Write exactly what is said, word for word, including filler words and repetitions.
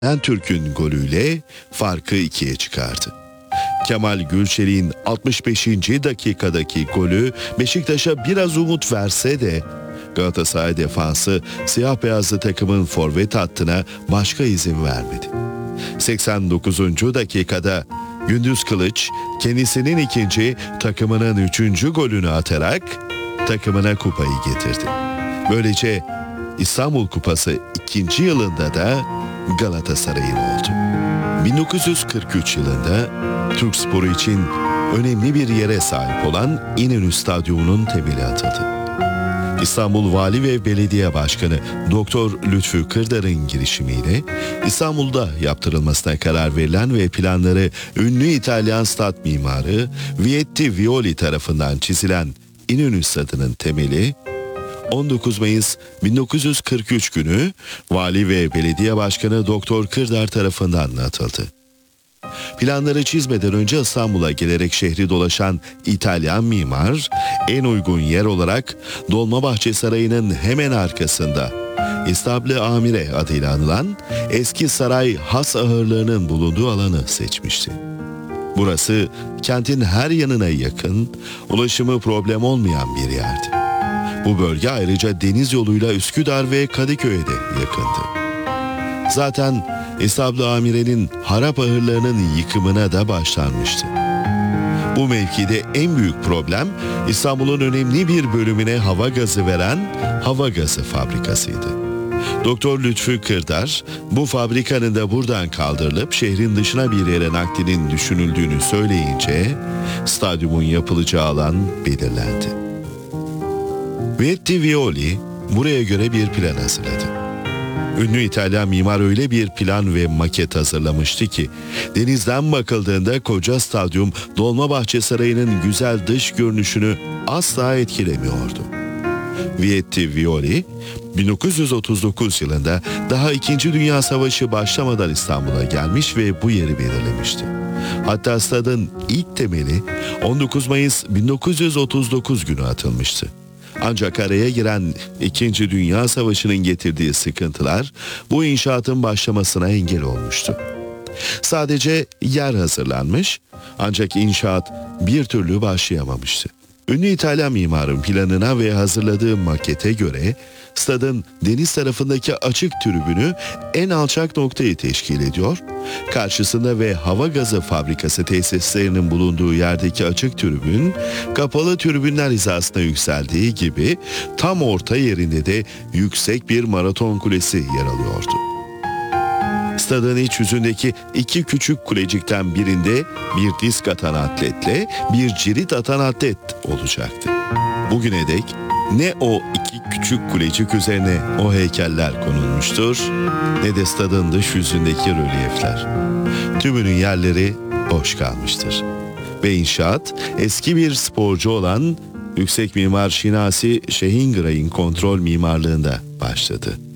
Türk'ün golüyle farkı ikiye çıkardı. Kemal Gülçelik'in altmış beşinci dakikadaki golü Beşiktaş'a biraz umut verse de Galatasaray defansı siyah beyazlı takımın forvet hattına başka izin vermedi. seksen dokuzuncu dakikada Gündüz Kılıç kendisinin ikinci, takımının üçüncü golünü atarak takımına kupayı getirdi. Böylece İstanbul Kupası ikinci yılında da Galatasaray'ın oldu. bin dokuz yüz kırk üç yılında Türkspor'u için önemli bir yere sahip olan İnönü Stadyumu'nun temeli atıldı. İstanbul Vali ve Belediye Başkanı Doktor Lütfü Kırdar'ın girişimiyle İstanbul'da yaptırılmasına karar verilen ve planları ünlü İtalyan stat mimarı Vietti Violi tarafından çizilen İnönü Stadı'nın temeli on dokuz Mayıs bin dokuz yüz kırk üç günü Vali ve Belediye Başkanı Doktor Kırdar tarafından atıldı. Planları çizmeden önce İstanbul'a gelerek şehri dolaşan İtalyan mimar, en uygun yer olarak Dolmabahçe Sarayı'nın hemen arkasında İstable Amire adıyla anılan eski saray has ahırlarının bulunduğu alanı seçmişti. Burası kentin her yanına yakın, ulaşımı problem olmayan bir yerdi. Bu bölge ayrıca deniz yoluyla Üsküdar ve Kadıköy'e de yakındı. Zaten İstable Amire'nin harap ahırlarının yıkımına da başlanmıştı. Bu mevkide en büyük problem İstanbul'un önemli bir bölümüne hava gazı veren hava gazı fabrikasıydı. Doktor Lütfü Kırdar bu fabrikanın da buradan kaldırılıp şehrin dışına bir yere naklinin düşünüldüğünü söyleyince stadyumun yapılacağı alan belirlendi. Vietti Violi buraya göre bir plan hazırladı. Ünlü İtalyan mimar öyle bir plan ve maket hazırlamıştı ki denizden bakıldığında koca stadyum Dolmabahçe Sarayı'nın güzel dış görünüşünü asla etkilemiyordu. Vietti Violi bin dokuz yüz otuz dokuz yılında daha İkinci Dünya Savaşı başlamadan İstanbul'a gelmiş ve bu yeri belirlemişti. Hatta stadın ilk temeli on dokuz Mayıs bin dokuz yüz otuz dokuz günü atılmıştı. Ancak araya giren İkinci Dünya Savaşı'nın getirdiği sıkıntılar bu inşaatın başlamasına engel olmuştu. Sadece yer hazırlanmış ancak inşaat bir türlü başlayamamıştı. Ünlü İtalyan mimarın planına ve hazırladığı makete göre stadın deniz tarafındaki açık tribünü en alçak noktayı teşkil ediyor, karşısında ve hava gazı fabrikası tesislerinin bulunduğu yerdeki açık tribün, kapalı tribünler hizasına yükseldiği gibi tam orta yerinde de yüksek bir maraton kulesi yer alıyordu. Stadın iç yüzündeki iki küçük kulecikten birinde bir disk atan atletle bir cirit atan atlet olacaktı. Bugüne dek ne o iki küçük kulecik üzerine o heykeller konulmuştur, ne de stadın dış yüzündeki rölyefler. Tümünün yerleri boş kalmıştır. Ve inşaat eski bir sporcu olan yüksek mimar Şinasi Şehingray'ın kontrol mimarlığında başladı.